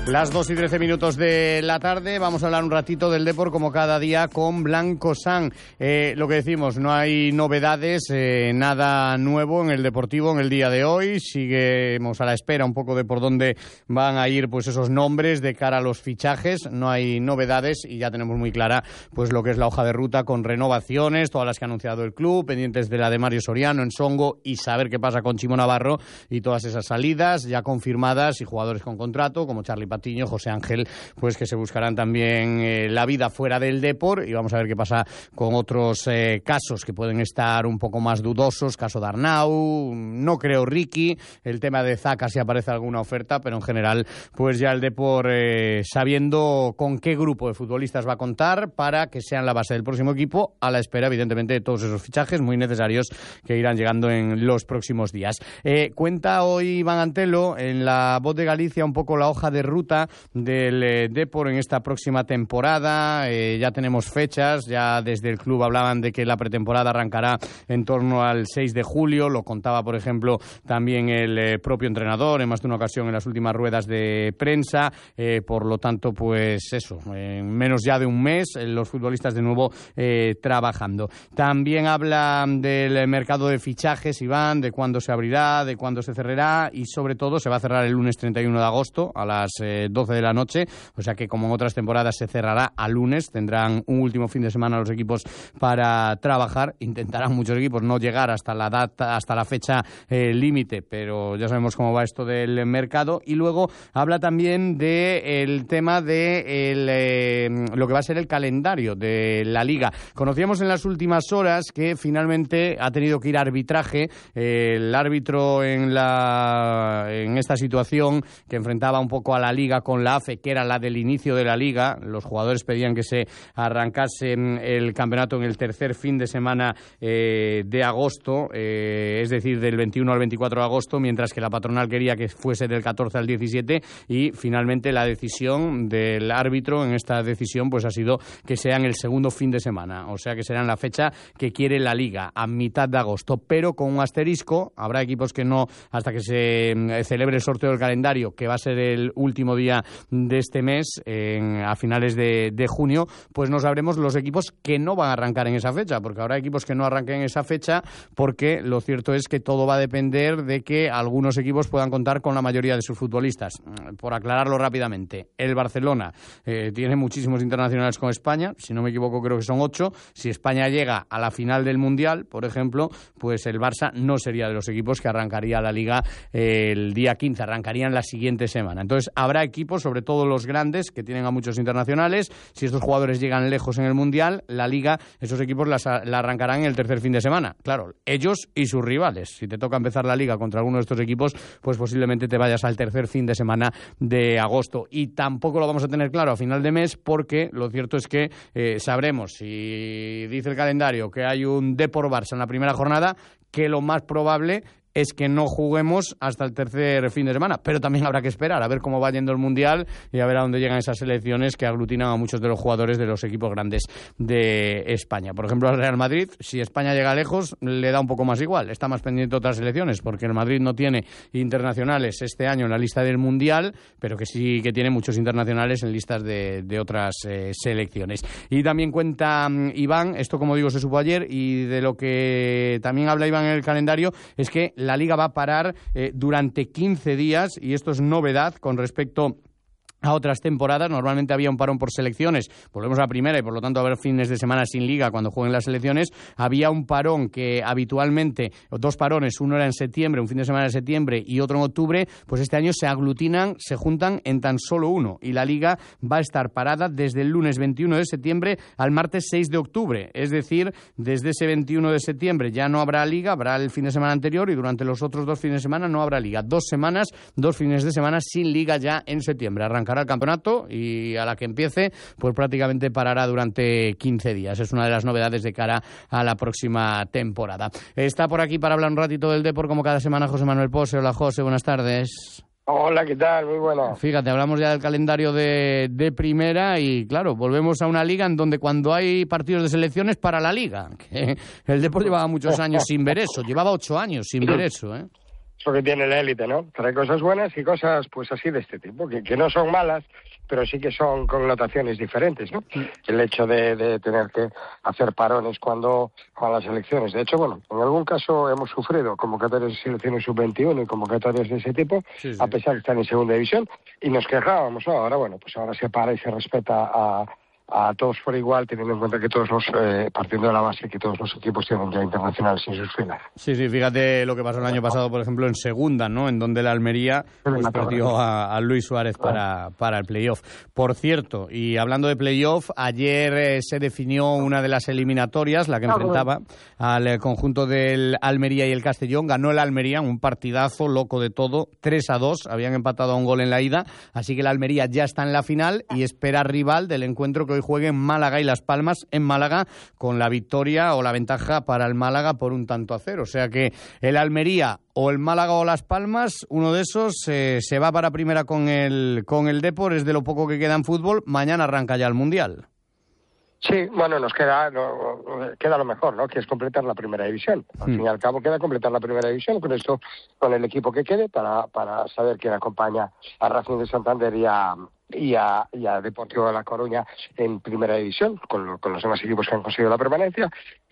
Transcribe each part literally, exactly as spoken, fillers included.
Las dos y trece minutos de la tarde, vamos a hablar un ratito del deporte como cada día con Blanco San. Eh, lo que decimos, no hay novedades, eh, nada nuevo en el Deportivo en el día de hoy. Seguimos a la espera un poco de por dónde van a ir pues esos nombres de cara a los fichajes. No hay novedades y ya tenemos muy clara pues lo que es la hoja de ruta con renovaciones, todas las que ha anunciado el club, pendientes de la de Mario Soriano en Songo y saber qué pasa con Chimo Navarro y todas esas salidas ya confirmadas y jugadores con contrato como Charlie Patiño, José Ángel, pues que se buscarán también eh, la vida fuera del Depor y vamos a ver qué pasa con otros eh, casos que pueden estar un poco más dudosos, caso de Arnau, no creo Ricky, el tema de Zaka si aparece alguna oferta, pero en general pues ya el Depor eh, sabiendo con qué grupo de futbolistas va a contar para que sean la base del próximo equipo, a la espera evidentemente de todos esos fichajes muy necesarios que irán llegando en los próximos días. Eh, cuenta hoy Iván Antelo en La Voz de Galicia un poco la hoja de ruta del eh, Depor en esta próxima temporada. Eh, ya tenemos fechas, ya desde el club hablaban de que la pretemporada arrancará en torno al seis de julio, lo contaba por ejemplo también el eh, propio entrenador en más de una ocasión en las últimas ruedas de prensa, eh, por lo tanto pues eso, en menos ya de un mes eh, los futbolistas de nuevo eh, trabajando. También habla del mercado de fichajes, Iván, de cuándo se abrirá, de cuándo se cerrará y sobre todo se va a cerrar el lunes treinta y uno de agosto a las eh, doce de la noche, o sea que como en otras temporadas se cerrará a lunes, tendrán un último fin de semana los equipos para trabajar, intentarán muchos equipos no llegar hasta la data, hasta la fecha eh, límite, pero ya sabemos cómo va esto del mercado. Y luego habla también del tema de el, eh, lo que va a ser el calendario de la Liga. Conocíamos en las últimas horas que finalmente ha tenido que ir a arbitraje eh, el árbitro en, la, en esta situación que enfrentaba un poco a la Liga con la A F E, que era la del inicio de la Liga. Los jugadores pedían que se arrancase el campeonato en el tercer fin de semana eh, de agosto, eh, es decir, del veintiuno al veinticuatro de agosto, mientras que la patronal quería que fuese del catorce al diecisiete y finalmente la decisión del árbitro en esta decisión pues ha sido que sea en el segundo fin de semana, o sea que será en la fecha que quiere la Liga, a mitad de agosto, pero con un asterisco. Habrá equipos que no, hasta que se celebre el sorteo del calendario, que va a ser el último día de este mes, en, a finales de, de junio, pues no sabremos los equipos que no van a arrancar en esa fecha, porque habrá equipos que no arranquen en esa fecha, porque lo cierto es que todo va a depender de que algunos equipos puedan contar con la mayoría de sus futbolistas. Por aclararlo rápidamente, el Barcelona eh, tiene muchísimos internacionales con España, si no me equivoco creo que son ocho. Si España llega a la final del Mundial, por ejemplo, pues el Barça no sería de los equipos que arrancaría la Liga eh, el día quince, arrancarían la siguiente semana. Entonces habrá equipos, sobre todo los grandes, que tienen a muchos internacionales. Si estos jugadores llegan lejos en el Mundial, la Liga, esos equipos las, la arrancarán en el tercer fin de semana. Claro, ellos y sus rivales. Si te toca empezar la Liga contra alguno de estos equipos, pues posiblemente te vayas al tercer fin de semana de agosto. Y tampoco lo vamos a tener claro a final de mes, porque lo cierto es que eh, sabremos, si dice el calendario que hay un Depor Barça en la primera jornada, que lo más probable es que no juguemos hasta el tercer fin de semana, pero también habrá que esperar a ver cómo va yendo el Mundial y a ver a dónde llegan esas selecciones que aglutinan a muchos de los jugadores de los equipos grandes de España. Por ejemplo, al Real Madrid, si España llega lejos, le da un poco más igual, está más pendiente de otras selecciones, porque el Madrid no tiene internacionales este año en la lista del Mundial, pero que sí que tiene muchos internacionales en listas de, de otras eh, selecciones. Y también cuenta um, Iván, esto como digo se supo ayer, y de lo que también habla Iván en el calendario, es que la Liga va a parar eh, durante quince días, y esto es novedad con respecto a otras temporadas. Normalmente había un parón por selecciones, volvemos a la primera y por lo tanto a haber fines de semana sin liga cuando jueguen las selecciones. Había un parón que habitualmente, dos parones, uno era en septiembre, un fin de semana en septiembre y otro en octubre, pues este año se aglutinan, se juntan en tan solo uno, y la Liga va a estar parada desde el lunes veintiuno de septiembre al martes seis de octubre, es decir, desde ese veintiuno de septiembre ya no habrá Liga, habrá el fin de semana anterior y durante los otros dos fines de semana no habrá Liga, dos semanas, dos fines de semana sin Liga ya en septiembre. Arrancará el campeonato y a la que empiece pues prácticamente parará durante quince días. Es una de las novedades de cara a la próxima temporada. Está por aquí para hablar un ratito del deporte como cada semana José Manuel Pose. Hola José, buenas tardes. Hola, ¿qué tal? Muy bueno. Fíjate, hablamos ya del calendario de, de primera y claro, volvemos a una liga en donde cuando hay partidos de selecciones para la liga, que el deporte llevaba muchos años sin ver eso, llevaba ocho años sin ver eso, ¿eh? es lo que tiene la élite, ¿no? Trae cosas buenas y cosas, pues así de este tipo, que, que no son malas, pero sí que son connotaciones diferentes, ¿no? Sí. El hecho de, de tener que hacer parones cuando con las elecciones. De hecho, bueno, en algún caso hemos sufrido convocatorias de selecciones sub veintiuno y convocatorias de ese tipo, sí, sí. a pesar de estar en segunda división, y nos quejábamos, ¿no? Ahora, bueno, pues ahora se para y se respeta a... a todos por igual, teniendo en cuenta que todos los, eh, partiendo de la base que todos los equipos tienen ya internacionales en sus filas. Sí, sí, fíjate lo que pasó el año pasado, por ejemplo, en segunda, ¿no? En donde la Almería pues, perdió a, a Luis Suárez para, para el playoff. Por cierto, y hablando de playoff, ayer eh, se definió una de las eliminatorias, la que enfrentaba al eh, conjunto del Almería y el Castellón. Ganó el Almería, un partidazo loco de todo, tres a dos, habían empatado a un gol en la ida, así que el Almería ya está en la final y espera rival del encuentro que hoy juegue en Málaga y Las Palmas, en Málaga, con la victoria o la ventaja para el Málaga por un tanto a cero. O sea que el Almería o el Málaga o Las Palmas, uno de esos eh, se va para primera con el, con el Depor, es de lo poco que queda en fútbol. Mañana arranca ya el Mundial. Sí, bueno, nos queda no, queda lo mejor, ¿no? Que es completar la primera división. Al mm. fin y al cabo queda completar la primera división, con esto, con el equipo que quede, para, para saber quién acompaña a Racing de Santander y a... y a, y a Deportivo de La Coruña en primera división, con, con los demás equipos que han conseguido la permanencia,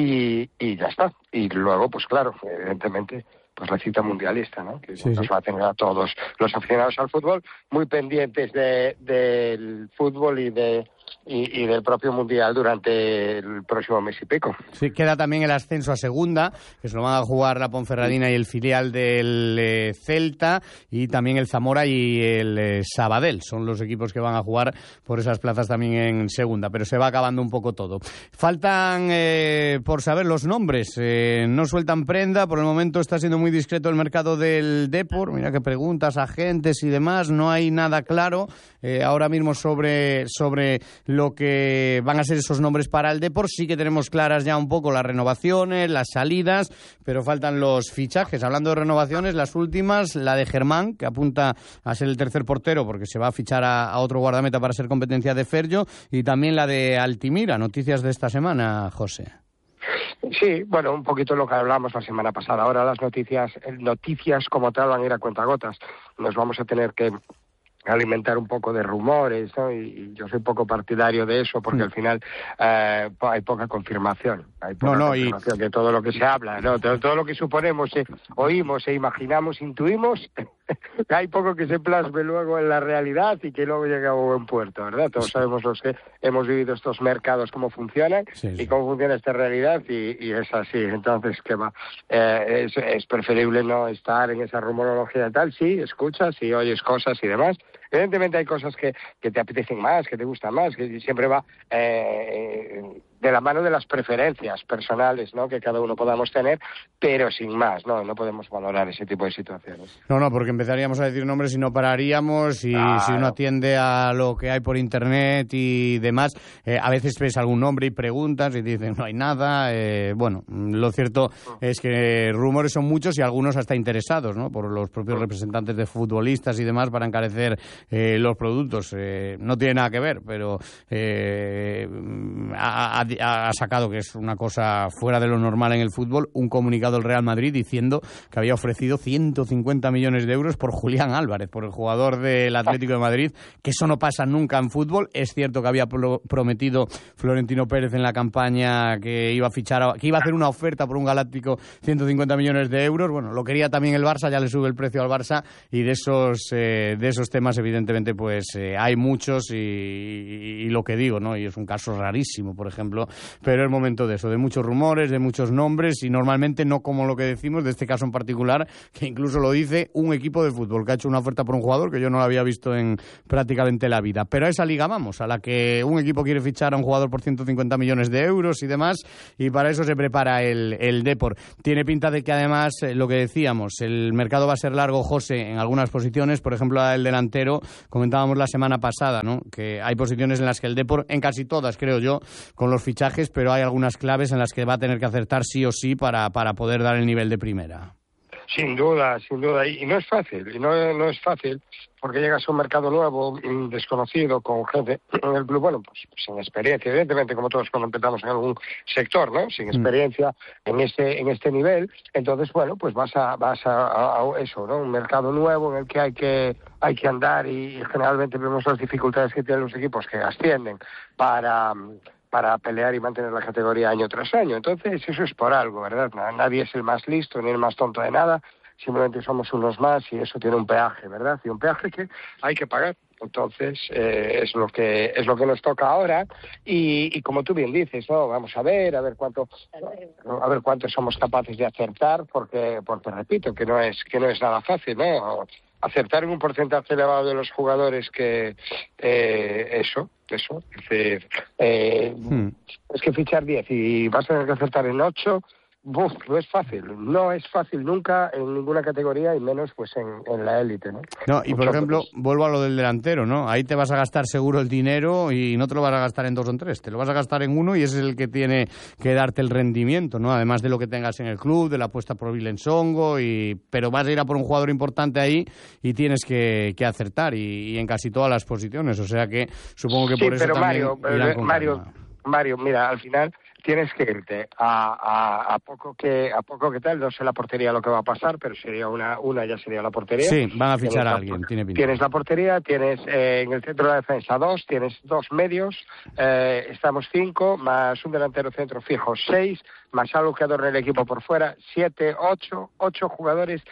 y, y ya está. Y luego, pues claro, evidentemente, pues la cita mundialista, ¿no? Que sí, nos sí. va a tener a todos los aficionados al fútbol muy pendientes de, del fútbol y de Y, y del propio Mundial durante el próximo mes y pico. Sí, queda también el ascenso a segunda, que se lo van a jugar la Ponferradina y el filial del eh, Celta, y también el Zamora y el eh, Sabadell. Son los equipos que van a jugar por esas plazas también en segunda, pero se va acabando un poco todo. Faltan eh, por saber los nombres. Eh, no sueltan prenda, por el momento está siendo muy discreto el mercado del Depor. Mira que preguntas, agentes y demás, no hay nada claro eh, ahora mismo sobre... sobre lo que van a ser esos nombres para el Depor. Sí que tenemos claras ya un poco las renovaciones, las salidas, pero faltan los fichajes. Hablando de renovaciones, las últimas, la de Germán, que apunta a ser el tercer portero porque se va a fichar a, a otro guardameta para ser competencia de Ferjo, y también la de Altimira. Noticias de esta semana, José. Sí, bueno, un poquito lo que hablamos la semana pasada. Ahora las noticias, noticias como tal van a ir a cuentagotas. Nos vamos a tener que alimentar un poco de rumores, ¿no? Y, y yo soy poco partidario de eso porque mm. al final eh, hay poca confirmación, hay poca no, no, confirmación y... de todo lo que se habla, ¿no? Todo, todo lo que suponemos, eh, oímos, e imaginamos, intuimos, hay poco que se plasme luego en la realidad y que luego llegue a buen puerto, ¿verdad? Todos sí. sabemos los que hemos vivido estos mercados, cómo funcionan sí, sí. y cómo funciona esta realidad, y, y es así. Entonces, ¿qué va? Eh, es, es preferible no estar en esa rumorología y tal. Sí, escuchas y oyes cosas y demás. Evidentemente hay cosas que, que te apetecen más, que te gustan más, que siempre va eh, de la mano de las preferencias personales, ¿no? Que cada uno podamos tener, pero sin más, ¿no? No podemos valorar ese tipo de situaciones. No, no, porque empezaríamos a decir nombres y no pararíamos, y claro. Si uno atiende a lo que hay por internet y demás, eh, a veces ves algún nombre y preguntas y te dicen no hay nada. Eh, bueno, lo cierto es que rumores son muchos y algunos hasta interesados, ¿no? Por los propios representantes de futbolistas y demás para encarecer eh, los productos. Eh, no tiene nada que ver, pero eh, a, a ha sacado, que es una cosa fuera de lo normal en el fútbol, un comunicado del Real Madrid diciendo que había ofrecido ciento cincuenta millones de euros por Julián Álvarez, por el jugador del Atlético de Madrid, que eso no pasa nunca en fútbol. Es cierto que había pro- prometido Florentino Pérez en la campaña que iba a fichar, que iba a hacer una oferta por un galáctico ciento cincuenta millones de euros. Bueno, lo quería también el Barça, ya le sube el precio al Barça, y de esos eh, de esos temas evidentemente pues eh, hay muchos, y, y, y lo que digo, ¿no? Y es un caso rarísimo, por ejemplo, pero es momento de eso, de muchos rumores, de muchos nombres, y normalmente no como lo que decimos de este caso en particular, que incluso lo dice un equipo de fútbol que ha hecho una oferta por un jugador que yo no lo había visto en prácticamente la vida. Pero a esa liga vamos, a la que un equipo quiere fichar a un jugador por ciento cincuenta millones de euros y demás, y para eso se prepara el, el Depor. Tiene pinta de que además, eh, lo que decíamos, el mercado va a ser largo, José, en algunas posiciones, por ejemplo el delantero, comentábamos la semana pasada, ¿no? Que hay posiciones en las que el Depor, en casi todas creo yo, con los fichajes, pero hay algunas claves en las que va a tener que acertar sí o sí para, para poder dar el nivel de primera. Sin duda, sin duda, y no es fácil, y no, no es fácil, porque llegas a un mercado nuevo, desconocido, con gente en el club, bueno, pues sin experiencia, evidentemente, como todos cuando empezamos en algún sector, ¿no? Sin experiencia en este en este nivel, entonces, bueno, pues vas a vas a, a, a eso, ¿no? Un mercado nuevo en el que hay que hay que andar y, y generalmente vemos las dificultades que tienen los equipos que ascienden para para pelear y mantener la categoría año tras año. Entonces, eso es por algo, ¿verdad? Nadie es el más listo ni el más tonto de nada, simplemente somos unos más y eso tiene un peaje, ¿verdad? Y un peaje que hay que pagar. Entonces, eh, es lo que es lo que nos toca ahora y, y como tú bien dices, ¿no? Vamos a ver, a ver cuánto a ver cuánto somos capaces de acertar, porque porque repito, que no es que no es nada fácil, ¿no? Acertar en un porcentaje elevado de los jugadores que eh, eso, eso, es decir, eh, hmm. es que fichar diez y vas a tener que acertar en ocho. Uf, no es fácil, no es fácil nunca en ninguna categoría y menos pues en, en la élite, ¿no? No, y por Muchas ejemplo, veces. vuelvo a lo del delantero, ¿no? Ahí te vas a gastar seguro el dinero y no te lo vas a gastar en dos o en tres, te lo vas a gastar en uno y ese es el que tiene que darte el rendimiento, ¿no? Además de lo que tengas en el club, de la apuesta por Vilensongo, y pero vas a ir a por un jugador importante ahí y tienes que, que acertar y, y en casi todas las posiciones, o sea que supongo que sí, por eso pero también Mario, Mario, Mario, mira, al final tienes que irte a, a, a poco que a poco que tal, no sé la portería lo que va a pasar, pero sería una una ya sería la portería. Sí, van a fichar a alguien, tiene pinta. Tienes la portería, tienes eh, en el centro de la defensa dos, tienes dos medios, eh, estamos cinco, más un delantero centro fijo, seis, más algo que adorne el equipo por fuera, siete, ocho, ocho jugadores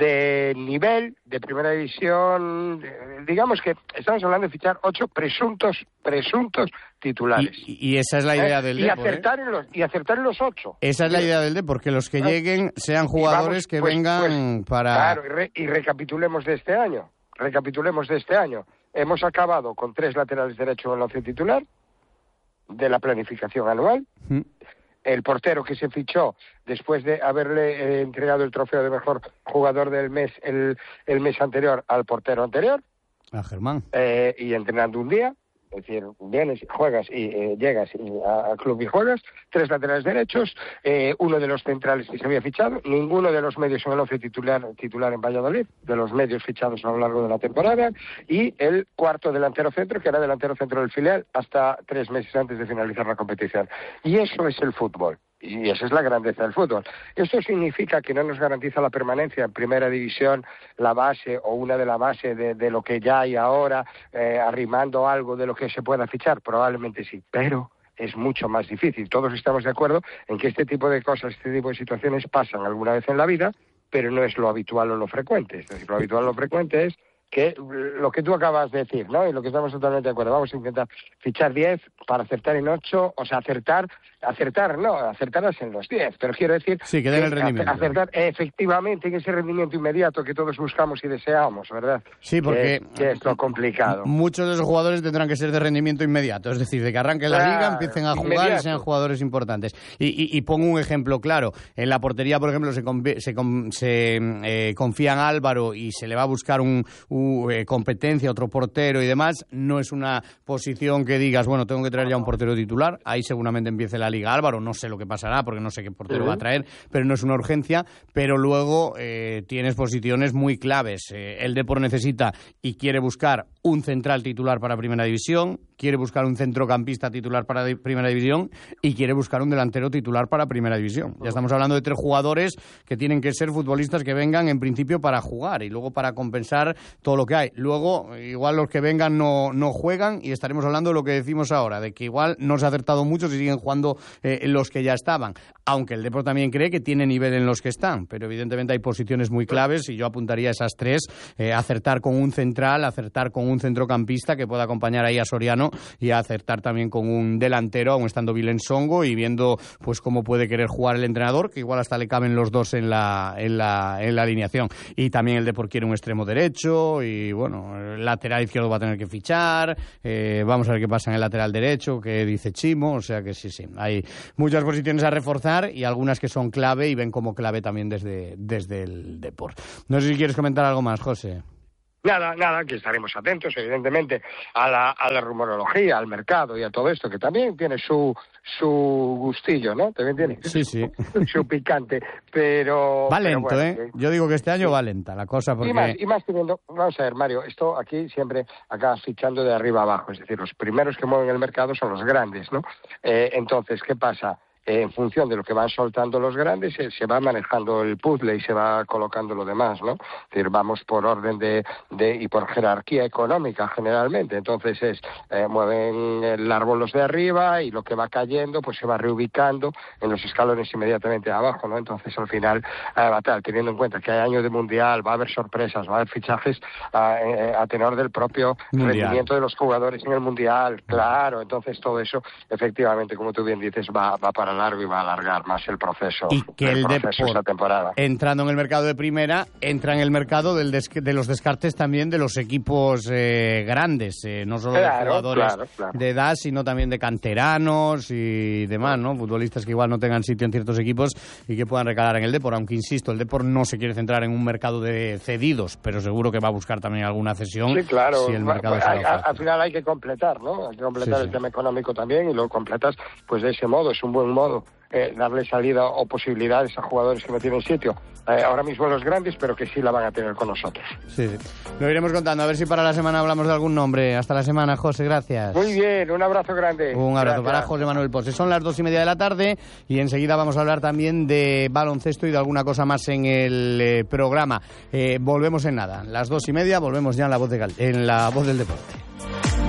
de nivel, de primera división, eh, digamos que estamos hablando de fichar ocho presuntos, presuntos titulares. Y, y esa es la idea ¿Eh? del y Depor, acertar ¿eh? en los y acertar en los ocho. Esa es la idea del Depor, porque los que lleguen sean jugadores vamos, que pues, vengan pues, para... Claro, y, re, y recapitulemos de este año, recapitulemos de este año. Hemos acabado con tres laterales derechos en el once titular de la planificación anual. ¿Mm? El portero que se fichó después de haberle eh, entregado el trofeo de mejor jugador del mes el, el mes anterior al portero anterior. A Germán. Eh, y entrenando un día. Es decir, vienes, juegas y eh, llegas al club y juegas, tres laterales derechos, eh, uno de los centrales que se había fichado, ninguno de los medios en el once titular, titular en Valladolid, de los medios fichados a lo largo de la temporada, y el cuarto delantero centro, que era delantero centro del filial, hasta tres meses antes de finalizar la competición. Y eso es el fútbol. Y esa es la grandeza del fútbol. Esto significa que no nos garantiza la permanencia en primera división, la base o una de la base de, de lo que ya hay ahora, eh, arrimando algo de lo que se pueda fichar. Probablemente sí, pero es mucho más difícil. Todos estamos de acuerdo en que este tipo de cosas, este tipo de situaciones pasan alguna vez en la vida, pero no es lo habitual o lo frecuente. Es decir, lo habitual o lo frecuente es que lo que tú acabas de decir, ¿no? Y lo que estamos totalmente de acuerdo. Vamos a intentar fichar diez para acertar en ocho, o sea, acertar, acertar, no, acertarás en los diez, pero quiero decir... Sí, que den el rendimiento. Acertar efectivamente en ese rendimiento inmediato que todos buscamos y deseamos, ¿verdad? Sí, porque... Que, que es lo complicado. Muchos de esos jugadores tendrán que ser de rendimiento inmediato, es decir, de que arranquen la liga, empiecen a jugar inmediato. Y sean jugadores importantes. Y, y, y pongo un ejemplo claro. En la portería, por ejemplo, se, se, se eh, confía en Álvaro y se le va a buscar un... un competencia, otro portero y demás, no es una posición que digas, bueno, tengo que traer ya un portero titular, ahí seguramente empiece la Liga Álvaro, no sé lo que pasará porque no sé qué portero uh-huh. va a traer, pero no es una urgencia, pero luego eh, tienes posiciones muy claves. Eh, el Depor necesita y quiere buscar un central titular para Primera División, quiere buscar un centrocampista titular para Primera División y quiere buscar un delantero titular para Primera División. Ya estamos hablando de tres jugadores que tienen que ser futbolistas que vengan en principio para jugar y luego para compensar todo lo que hay. Luego, igual los que vengan no, no juegan y estaremos hablando de lo que decimos ahora, de que igual no se ha acertado mucho si siguen jugando eh, los que ya estaban. Aunque el Depor también cree que tiene nivel en los que están, pero evidentemente hay posiciones muy claves y yo apuntaría esas tres, eh, acertar con un central, acertar con un centrocampista que pueda acompañar ahí a Soriano y acertar también con un delantero, aún estando Vilensongo y viendo pues cómo puede querer jugar el entrenador, que igual hasta le caben los dos en la, en la, en la alineación. Y también el Depor quiere un extremo derecho y bueno, el lateral izquierdo va a tener que fichar, eh, vamos a ver qué pasa en el lateral derecho, que dice Chimo, o sea que sí, sí, hay muchas posiciones a reforzar y algunas que son clave y ven como clave también desde, desde el Depor. No sé si quieres comentar algo más, José. Nada, nada, que estaremos atentos, evidentemente, a la, a la rumorología, al mercado y a todo esto, que también tiene su su gustillo, ¿no? También tiene sí, sí. Su, su picante, pero... Va pero lento, bueno, ¿eh? que, Yo digo que este año sí. va lenta la cosa porque... Y más, y más teniendo... Vamos a ver, Mario, esto aquí siempre acabas fichando de arriba abajo, es decir, los primeros que mueven el mercado son los grandes, ¿no? Eh, entonces, ¿qué pasa? Eh, en función de lo que van soltando los grandes, eh, se va manejando el puzzle y se va colocando lo demás, ¿no? Es decir, vamos por orden de, de y por jerarquía económica generalmente. Entonces es eh, mueven el árbol los de arriba y lo que va cayendo pues se va reubicando en los escalones inmediatamente abajo, ¿no? Entonces al final eh, va a estar, teniendo en cuenta que hay año de mundial, va a haber sorpresas, va a haber fichajes a, eh, a tenor del propio mundial. Rendimiento de los jugadores en el mundial, claro. Entonces todo eso, efectivamente, como tú bien dices, va, va para largo y va a alargar más el proceso, y que el, el proceso esta temporada. Entrando en el mercado de primera, entra en el mercado del des de los descartes también de los equipos eh, grandes, eh, no solo claro, de jugadores claro, claro. de edad, sino también de canteranos y demás, ¿no? Futbolistas que igual no tengan sitio en ciertos equipos y que puedan recalar en el Depor, aunque insisto, el Depor no se quiere centrar en un mercado de cedidos, pero seguro que va a buscar también alguna cesión. Sí, claro. Si el mercado bueno, hay, al final hay que completar, ¿no? Hay que completar sí, el sí. tema económico también y lo completas pues de ese modo, es un buen modo. Eh, darle salida o posibilidades a jugadores que no tienen sitio eh, ahora mismo los grandes, pero que sí la van a tener con nosotros. Sí, sí. Lo iremos contando, a ver si para la semana hablamos de algún nombre. Hasta la semana, José, gracias. Muy bien, un abrazo grande. Un abrazo gracias. Para José Manuel Pose. Son las dos y media de la tarde y enseguida vamos a hablar también de baloncesto y de alguna cosa más en el eh, programa. Eh, volvemos en nada, las dos y media, volvemos ya en la voz, de, en la voz del deporte.